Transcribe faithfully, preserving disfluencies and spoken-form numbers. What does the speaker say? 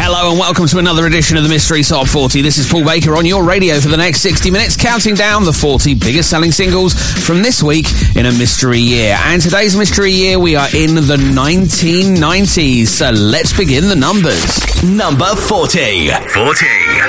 Hello and welcome to another edition of the Mystery Top forty. This is Paul Baker on your radio for the next sixty minutes, counting down the forty biggest selling singles from this week in a mystery year. And today's mystery year, we are in the nineteen nineties. So let's begin the numbers. Number forty. forty.